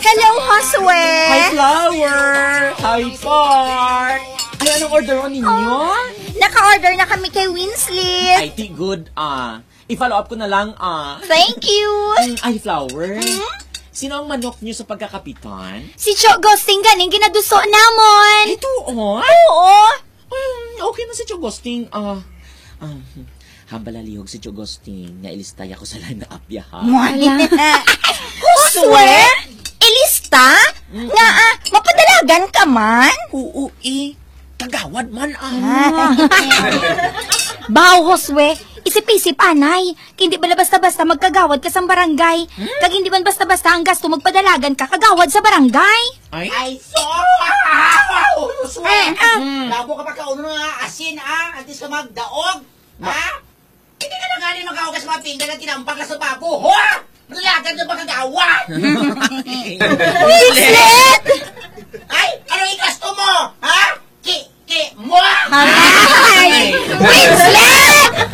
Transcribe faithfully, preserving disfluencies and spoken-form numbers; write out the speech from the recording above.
Hello, Josue! Hi, Flower! Hi, Park! Ay, anong order mo ninyo? Oh, naka-order na kami kay Winslet. Ay, di good, ah. I-follow up ko na lang, ah. Thank you! Mm, ay, Flower. Hmm? Sino ang manok niyo sa pagkakapitan? Si Cho Ghosting ganing ginaduso namon. Ito, oh? Oo. Um, okay na si Chogosting. Ah, um, hambalalihog si Chogosting. Nailistay ako sa line na apya, ha? Josue? Ilista? Mm-mm. Nga ah, mapadalagan ka man? Oo, eh. Kagawad man, ah. Baw, Josue. Isip-isip, anay. Hindi ba basta-basta magkagawad ka sa barangay? Hmm? Kag hindi man basta-basta ang gasto magpadalagan ka kagawad sa barangay? Ay? Ay, so! Wow! Eh, ah. Hmm. Labo ka pa kauno nga asin, ah! Antis ka magdaog! Ha? Hindi ka na gani mag-awag ka sa mga pinggan na tinampag ka sa babo, ha? Nalagan na ba kagawad? Winslet! Ay! Ano ikasto mo? Ha? Ki, ki, mo! Ay! Winslet!